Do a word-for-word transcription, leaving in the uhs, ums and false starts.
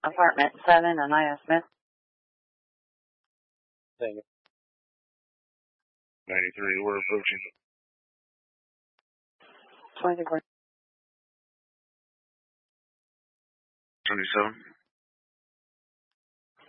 Apartment seven, Anaya Smith. ninety-three, we're approaching. twenty-four. twenty-seven.